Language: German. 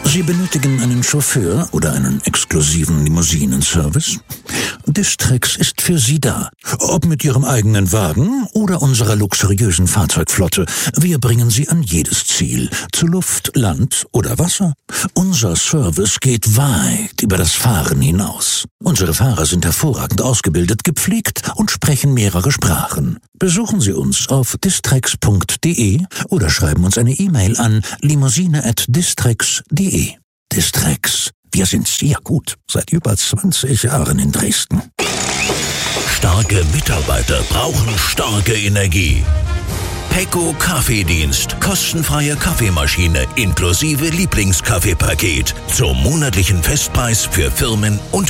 Sie benötigen einen Chauffeur oder einen exklusiven Limousinenservice? Distrix ist für Sie da. Ob mit Ihrem eigenen Wagen oder unserer luxuriösen Fahrzeugflotte, wir bringen Sie an jedes Ziel, zu Luft, Land oder Wasser. Unser Service geht weit über das Fahren hinaus. Unsere Fahrer sind hervorragend ausgebildet, gepflegt und sprechen mehrere Sprachen. Besuchen Sie uns auf distrix.de oder schreiben uns eine E-Mail an limousine@distrix.de. Distrix. Wir sind sehr gut. Seit über 20 Jahren in Dresden. Starke Mitarbeiter brauchen starke Energie. Pecco Kaffeedienst. Kostenfreie Kaffeemaschine inklusive Lieblingskaffeepaket zum monatlichen Festpreis für Firmen und